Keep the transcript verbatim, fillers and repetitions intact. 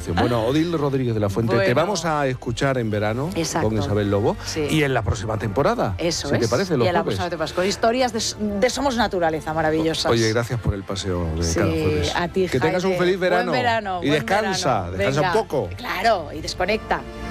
información. Bueno, Odil Rodríguez de la Fuente, Bueno. te vamos a escuchar en verano Exacto. con Isabel Lobo Sí. y en la próxima temporada. Eso si es. te parece, los y a la jueves. próxima temporada, con historias de, de Somos Naturaleza maravillosas. Oye, gracias por el paseo de Sí, cada jueves. a ti, Que tengas Jaime. un feliz verano. Buen verano. Y buen descansa, verano. descansa Venga. un poco. Claro, y desconecta.